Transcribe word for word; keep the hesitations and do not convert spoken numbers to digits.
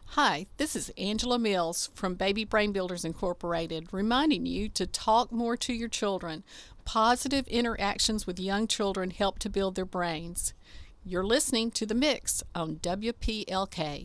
Hi, this is Angela Mills from Baby Brain Builders Incorporated, reminding you to talk more to your children. Positive interactions with young children help to build their brains. You're listening to The Mix on W P L K.